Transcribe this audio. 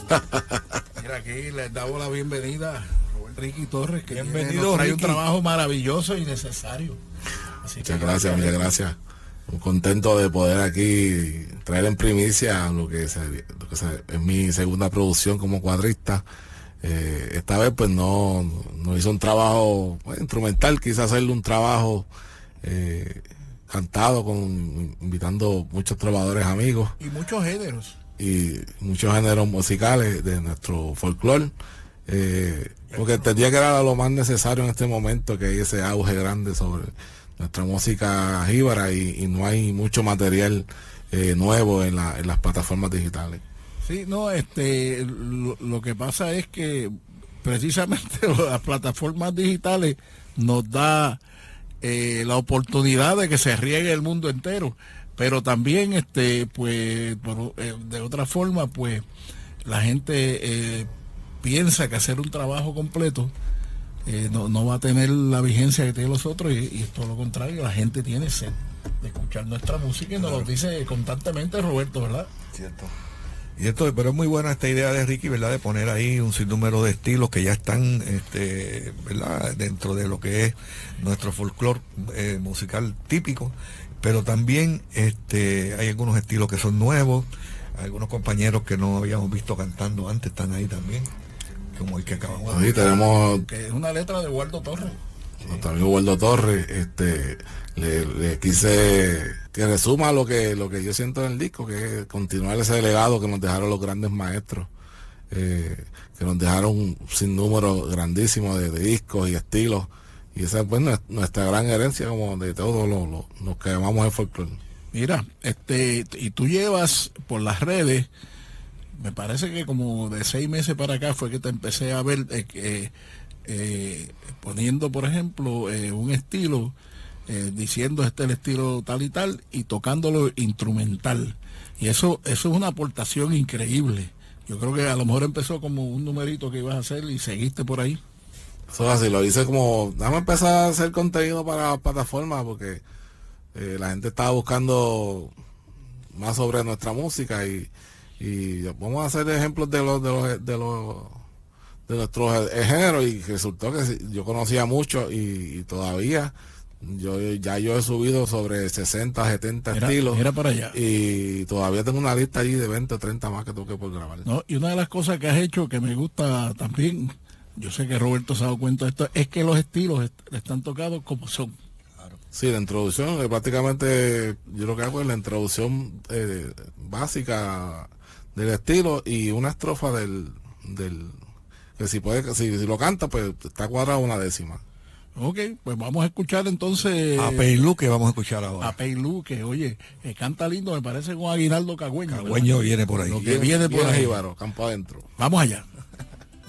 Mira, aquí les damos la bienvenida a Ricky Torres, que bienvenido, trae Ricky. Un trabajo maravilloso y necesario. Así Muchas gracias. Muy contento de poder aquí traer en primicia lo que es mi segunda producción como cuadrista. Esta vez pues no hice un trabajo instrumental, quise hacerle un trabajo cantado, invitando muchos trovadores amigos y muchos géneros musicales de nuestro folclore, porque entendía que era lo más necesario en este momento, que hay ese auge grande sobre nuestra música jíbara y no hay mucho material nuevo en las plataformas digitales. Sí, no, lo que pasa es que precisamente las plataformas digitales nos da la oportunidad de que se riegue el mundo entero, pero también pues de otra forma pues la gente piensa que hacer un trabajo completo no va a tener la vigencia que tienen los otros, y es todo lo contrario. La gente tiene sed de escuchar nuestra música y nos lo dice constantemente Roberto, ¿verdad? Cierto. Y pero es muy buena esta idea de Ricky, ¿verdad? De poner ahí un sinnúmero de estilos que ya están, ¿verdad? Dentro de lo que es nuestro folclore musical típico, pero también hay algunos estilos que son nuevos, algunos compañeros que no habíamos visto cantando antes están ahí también, como el que acabamos de tenemos que es una letra de Waldo Torres. Nuestro amigo Waldo Torres, le quise que resuma lo que yo siento en el disco, que es continuar ese legado que nos dejaron los grandes maestros, que nos dejaron un sinnúmero grandísimo de discos y estilos, y esa es pues nuestra gran herencia como de todos los que amamos el folclore. Mira, y tú llevas por las redes, me parece que como de 6 meses para acá fue que te empecé a ver poniendo, por ejemplo, un estilo, diciendo es el estilo tal y tal, y tocándolo instrumental. Y eso es una aportación increíble. Yo creo que a lo mejor empezó como un numerito que ibas a hacer y seguiste por ahí. Eso es así, lo hice como, déjame empezar a hacer contenido para plataformas, porque la gente estaba buscando más sobre nuestra música, y vamos a hacer ejemplos de nuestros géneros, y resultó que yo conocía mucho y todavía yo he subido sobre 60, 70 estilos. Mira para allá. Y todavía tengo una lista allí de 20 o 30 más que tengo que por grabar. No, y una de las cosas que has hecho que me gusta también, yo sé que Roberto se ha dado cuenta de esto, es que los estilos están tocados como son. Sí, la introducción, prácticamente yo lo que hago es la introducción básica del estilo y una estrofa del que si lo canta, pues está cuadrado una décima. Ok, pues vamos a escuchar entonces a Peilú, que vamos a escuchar ahora. A Peilú, que oye, canta lindo, me parece, con Aguinaldo Cagüeño. Cagüeño viene por ahí. Lo que viene por ahí. Jíbaro, campo adentro. Vamos allá.